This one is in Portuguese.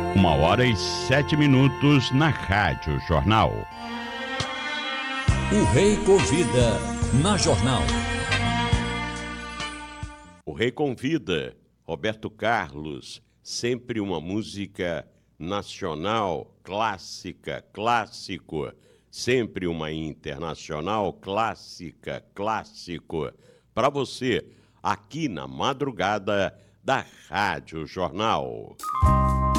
1h07 na Rádio Jornal. O Rei Convida, na Jornal. O Rei Convida, Roberto Carlos, sempre uma música nacional, clássica, clássico, sempre uma internacional, clássica, clássico, para você, aqui na madrugada da Rádio Jornal.